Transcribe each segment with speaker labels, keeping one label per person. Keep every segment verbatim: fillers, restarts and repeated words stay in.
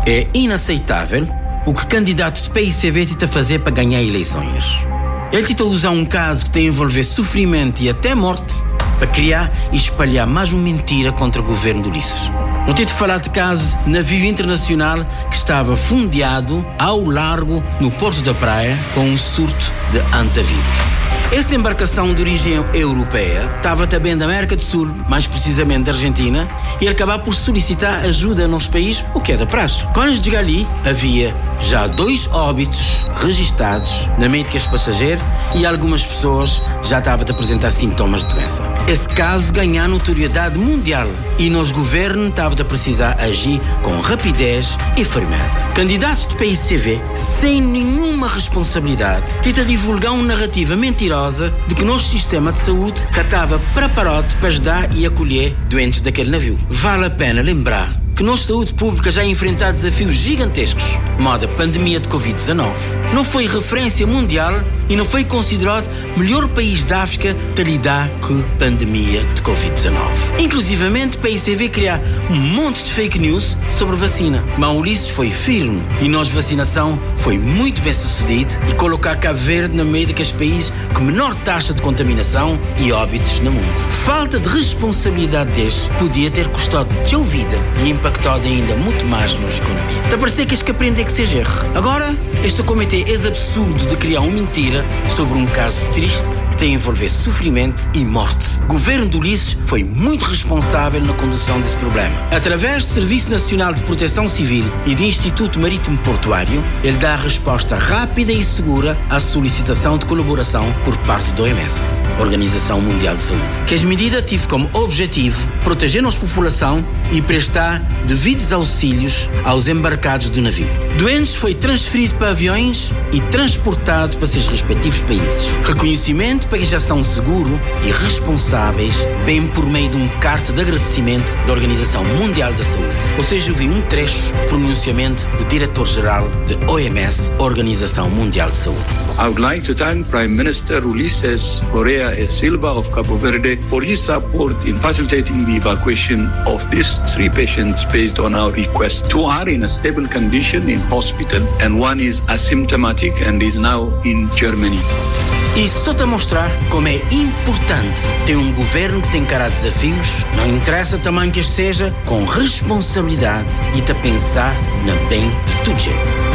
Speaker 1: É inaceitável o que candidato de P I C V tenta fazer para ganhar eleições. Ele tenta usar um caso que tem a envolver sofrimento e até morte para criar e espalhar mais uma mentira contra o governo do Ulisses. Não tento falar de caso de navio internacional que estava fundeado ao largo no Porto da Praia com um surto de antavírus. Essa embarcação de origem europeia estava também da América do Sul, mais precisamente da Argentina, e acabar por solicitar ajuda nos países, o que é da praxe. Quando cheguei ali, havia já dois óbitos registados na mente que os passageiros e algumas pessoas já estavam a apresentar sintomas de doença. Esse caso ganhou notoriedade mundial e nos governos estavam a precisar agir com rapidez e firmeza. Candidato de P I C V, sem nenhuma responsabilidade, tenta divulgar uma narrativa mentirosa de que nosso sistema de saúde já estava preparado para ajudar e acolher doentes daquele navio. Vale a pena lembrar que nossa saúde pública já enfrentou desafios gigantescos, modo a pandemia de covid dezenove. Não foi referência mundial e não foi considerado o melhor país da África para lidar com a pandemia de covid dezenove. Inclusivamente, o P I C V criar um monte de fake news sobre vacina. Mas o Ulisses foi firme e nossa vacinação foi muito bem sucedida e colocar Cabo Verde na meio daqueles países com menor taxa de contaminação e óbitos no mundo. Falta de responsabilidade deste podia ter custado de vida e impactado ainda muito mais na economia. Está a parecer que este que aprender que seja erro. Agora, este comitê é absurdo de criar uma mentira sobre um caso triste que tem a envolver sofrimento e morte. O governo do Ulisses foi muito responsável na condução desse problema. Através do Serviço Nacional de Proteção Civil e do Instituto Marítimo Portuário, ele dá a resposta rápida e segura à solicitação de colaboração por parte da O M S, Organização Mundial de Saúde, que as medidas tiveram como objetivo proteger a nossa população e prestar devidos auxílios aos embarcados do navio. Doentes foi transferido para aviões e transportado para seus respectivos países. Reconhecimento para que já são seguros e responsáveis, bem por meio de um carta de agradecimento da Organização Mundial da Saúde. Ou seja, eu vi um trecho de pronunciamento do diretor-geral da O M S, Organização Mundial de Saúde.
Speaker 2: I would like to thank Prime Minister Ulisses Correa e Silva of Cabo Verde for his support in facilitating the evacuation of these three patients based on our request. Two are in a stable condition in hospital and one is asymptomatic and is now in Germany.
Speaker 1: Isso só te mostrar como é importante ter um governo que tem encarar desafios, não interessa o tamanho que este seja, com responsabilidade e te pensar na bem de todo jeito.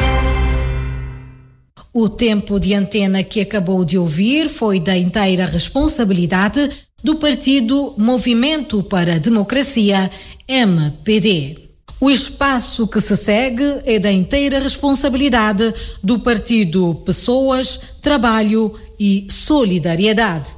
Speaker 3: O tempo de antena que acabou de ouvir foi da inteira responsabilidade do partido Movimento para a Democracia, M P D. O espaço que se segue é da inteira responsabilidade do partido Pessoas, Trabalho e Solidariedade.